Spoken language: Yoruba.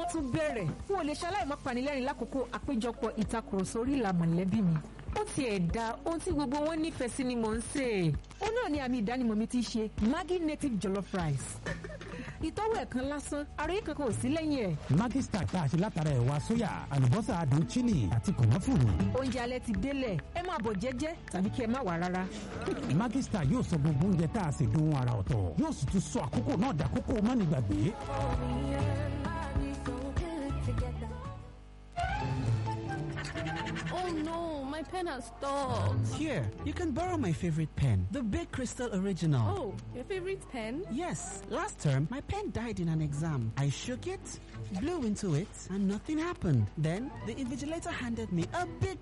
tún bẹ̀rẹ̀ n ò lè ṣaláì má panilẹ́rìn lákòókò àpéjọpọ̀ ìtakùrọ̀sọ orí ìlà mọ̀lẹ́bí mi. Ó tiẹ̀ da ohun tí gbogbo wọn nífẹ̀ẹ́ sí ni mò ń sè. Ó náà ni àmì ìdánimọ̀ mi ti ṣe Maggi native jollof rice. Ìtọ́wò ẹ̀kan lásán àròyé kankan ò sí lẹ́yìn ẹ̀. Maggi Star tá a ṣe látara ẹ̀wà sóyà àlùbọ́sà adùn chili àti kànáfùrù. Oúnjẹ alẹ́ ti délẹ̀ ẹ máa bọ̀ jẹ́jẹ́ tàbí kí ẹ má wá rárá. Maggi Star yóò sọ gbogbo oúnjẹ tá a ṣe dùn ara ọ̀tọ̀ yóò sì tún sọ àkókò náà dàkókò mánigbàgbé. Oh no, my pen has stopped. Here, you can borrow my favorite pen, the Big Crystal Original. Oh, your favorite pen? Yes, last term my pen died in an exam. I shook it, blew into it, and nothing happened. Then the invigilator handed me a big